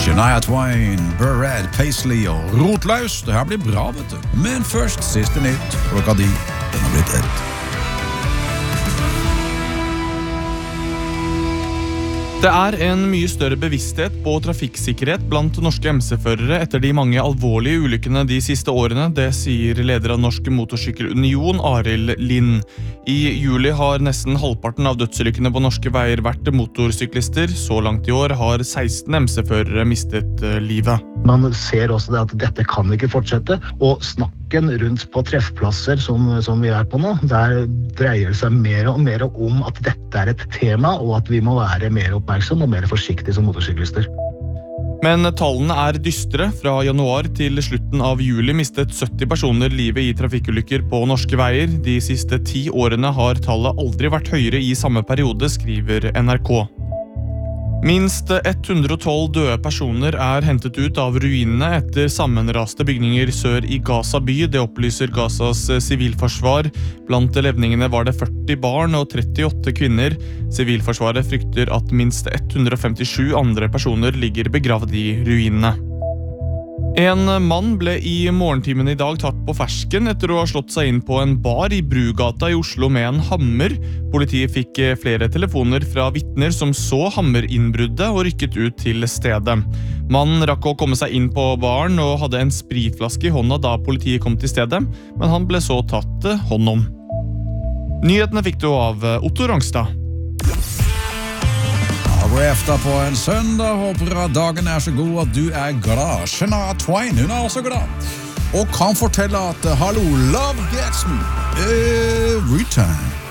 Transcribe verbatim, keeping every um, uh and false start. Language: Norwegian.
Shania Twain, Burrad, Paisley og Rotløs. Det her blir bra, vet du. Men først siste nytt. Klokka di, den har blitt ett. Det er en mye større bevissthet på trafikksikkerhet blant norske M C-førere etter de mange alvorlige ulykkene de siste årene, det sier leder av Norsk Motorsykkelunion, Arild Lind. I juli har nesten halvparten av dødsulykkene på norske veier vært motorsyklister. Så langt i år har seksten M C-førere mistet livet. Man ser også det at dette kan ikke fortsette, og snakken rundt på treffplasser som, som vi er på nå, der dreier det seg mer og mer om at dette er et tema, og at vi må være mer oppmerksom og mer forsiktige som motorsyklister. Men tallene er dystre. Fra januar til slutten av juli mistet sytti personer livet i trafikkulykker på norske veier. De siste ti årene har tallet aldri vært høyere i samme periode, skriver N R K. Minst ett hundre og tolv døde personer er hentet ut av ruinene etter sammenraste bygninger sør i Gaza by. Det opplyser Gazas sivilforsvar. Blant levningene var det førti barn og trettiåtte kvinner. Sivilforsvaret frykter at minst ett hundre og femtisju andre personer ligger begravd i ruinene. En mann ble i morgentimen i dag tatt på fersken etter å ha slått seg inn på en bar i Brugata i Oslo med en hammer. Politiet fikk flere telefoner fra vittner som så hammerinnbruddet og rykket ut til stedet. Mannen rakk å komme seg inn på baren og hadde en spritflaske i hånda da politiet kom til stedet, men han ble så tatt hånd om. Nyhetene fikk du av Otto Rangstad. God efter på en søndag. Håper at dagen er så god at du er glad. Shania Twain, hun er også glad. Og kan fortelle at hallo, love gets me every time.